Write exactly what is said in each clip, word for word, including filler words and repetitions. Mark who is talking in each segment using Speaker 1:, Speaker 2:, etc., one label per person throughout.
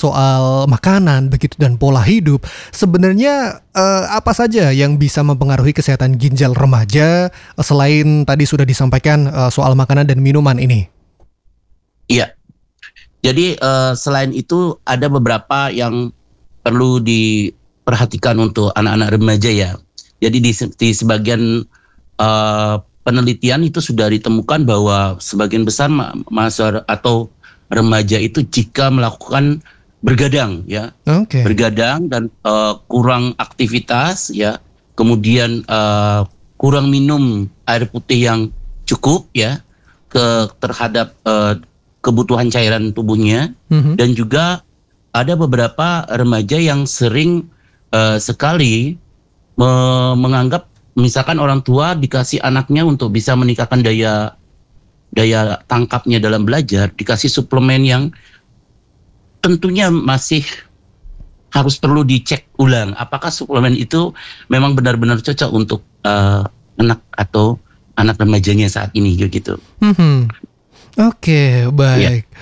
Speaker 1: soal makanan begitu dan pola hidup, sebenarnya uh, apa saja yang bisa mempengaruhi kesehatan ginjal remaja uh, selain tadi sudah disampaikan uh, soal makanan dan minuman ini?
Speaker 2: Iya. Jadi uh, selain itu ada beberapa yang perlu diperhatikan untuk anak-anak remaja ya. Jadi di, di sebagian uh, penelitian itu sudah ditemukan bahwa sebagian besar mahasiswa atau remaja itu jika melakukan bergadang ya, okay. bergadang dan uh, kurang aktivitas ya, kemudian uh, kurang minum air putih yang cukup ya, ke terhadap uh, kebutuhan cairan tubuhnya, mm-hmm. dan juga ada beberapa remaja yang sering uh, sekali me- menganggap misalkan orang tua dikasih anaknya untuk bisa meningkatkan daya daya tangkapnya dalam belajar, dikasih suplemen yang tentunya masih harus perlu dicek ulang. Apakah suplemen itu memang benar-benar cocok untuk uh, anak atau anak remajanya saat ini gitu.
Speaker 1: Hmm. Oke, okay, baik. Ya.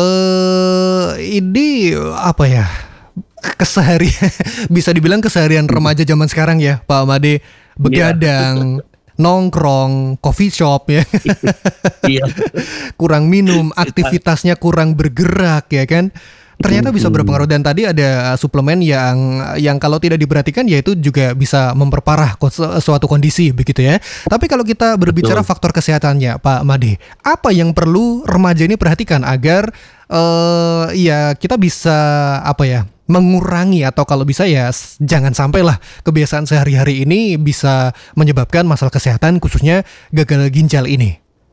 Speaker 1: Uh, ini apa ya? Keseharian bisa dibilang keseharian remaja zaman sekarang ya, Pak Made. Begadang, yeah. nongkrong, coffee shop ya, yeah. kurang minum, aktivitasnya kurang bergerak ya kan. Ternyata bisa berpengaruh, dan tadi ada suplemen yang yang kalau tidak diperhatikan ya itu juga bisa memperparah suatu kondisi begitu ya. Tapi kalau kita berbicara Betul. faktor kesehatannya, Pak Made, apa yang perlu remaja ini perhatikan agar uh, ya kita bisa apa ya? mengurangi atau kalau bisa ya jangan sampailah kebiasaan sehari-hari ini bisa menyebabkan masalah kesehatan khususnya gagal ginjal ini.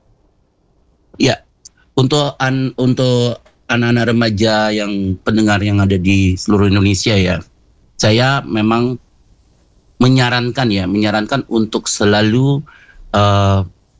Speaker 2: Ya, untuk an, untuk anak-anak remaja yang pendengar yang ada di seluruh Indonesia ya, saya memang menyarankan ya, menyarankan untuk selalu uh,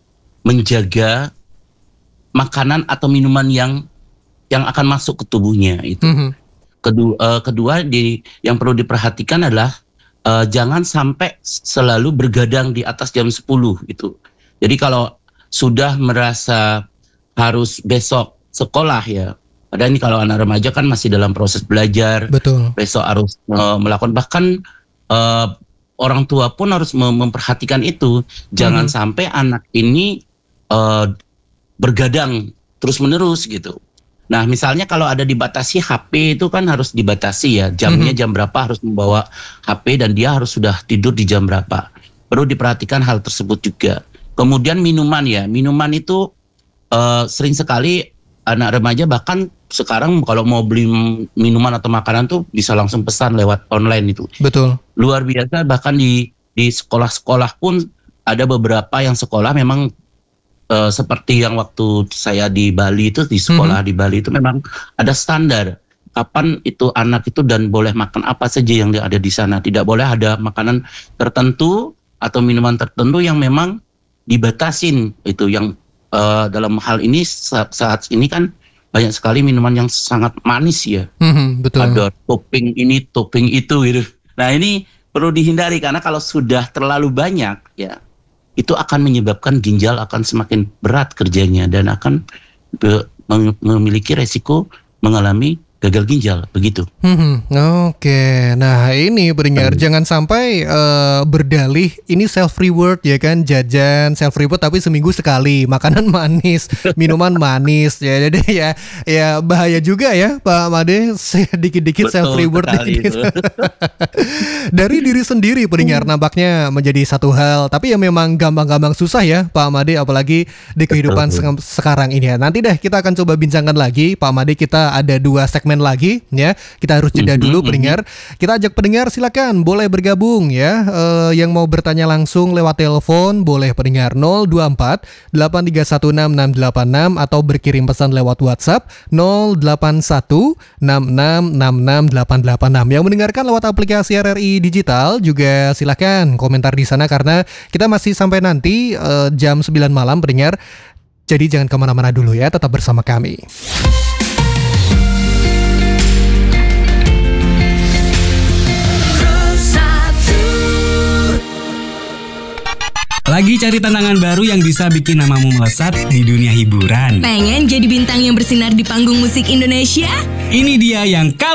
Speaker 2: menjaga makanan atau minuman yang yang akan masuk ke tubuhnya itu. Mm-hmm. Kedua, uh, kedua di, yang perlu diperhatikan adalah uh, jangan sampai selalu bergadang di atas jam sepuluh gitu. Jadi kalau sudah merasa harus besok sekolah ya, padahal ini kalau anak remaja kan masih dalam proses belajar,
Speaker 1: Betul.
Speaker 2: besok harus uh, melakukan, bahkan uh, orang tua pun harus mem- memperhatikan itu. Jangan hmm. sampai anak ini uh, bergadang terus-menerus gitu. Nah, misalnya kalau ada dibatasi H P itu kan harus dibatasi ya, jamnya mm-hmm. jam berapa harus membawa H P dan dia harus sudah tidur di jam berapa. Perlu diperhatikan hal tersebut juga. Kemudian minuman ya, minuman itu uh, sering sekali anak remaja bahkan sekarang kalau mau beli minuman atau makanan tuh bisa langsung pesan lewat online itu.
Speaker 1: Betul.
Speaker 2: Luar biasa, bahkan di di sekolah-sekolah pun ada beberapa yang sekolah memang Uh, seperti yang waktu saya di Bali itu, di sekolah mm-hmm. di Bali itu memang ada standar kapan itu anak itu dan boleh makan apa saja yang ada di sana. Tidak boleh ada makanan tertentu atau minuman tertentu yang memang dibatasin itu. Yang uh, dalam hal ini saat, saat ini kan banyak sekali minuman yang sangat manis ya.
Speaker 1: Mm-hmm, betul.
Speaker 2: Ada topping ini, topping itu gitu. Nah, ini perlu dihindari karena kalau sudah terlalu banyak ya, itu akan menyebabkan ginjal akan semakin berat kerjanya dan akan be- memiliki resiko mengalami gagal ginjal, begitu.
Speaker 1: Hmm, Oke, nah ini pendengar, hmm. jangan sampai uh, berdalih ini self reward ya kan, jajan self reward tapi seminggu sekali, makanan manis, minuman manis ya, jadi ya ya bahaya juga ya Pak Made, dikit-dikit self reward dari diri sendiri pendengar hmm. nampaknya menjadi satu hal, tapi ya memang gampang-gampang susah ya Pak Made, apalagi di kehidupan se- sekarang ini ya. Nanti deh kita akan coba bincangkan lagi Pak Made, kita ada dua segmen lagi ya. Kita harus jeda dulu pendengar. Kita ajak pendengar silakan boleh bergabung ya. Uh, yang mau bertanya langsung lewat telepon boleh pendengar nol dua empat delapan tiga satu enam enam delapan enam atau berkirim pesan lewat WhatsApp nol delapan satu enam enam enam enam delapan delapan enam. Yang mendengarkan lewat aplikasi R R I Digital juga silakan komentar di sana karena kita masih sampai nanti uh, jam sembilan malam pendengar. Jadi jangan kemana-mana dulu ya, tetap bersama kami.
Speaker 3: Lagi cari tantangan baru yang bisa bikin namamu melesat di dunia hiburan?
Speaker 4: Pengen jadi bintang yang bersinar di panggung musik Indonesia?
Speaker 3: Ini dia yang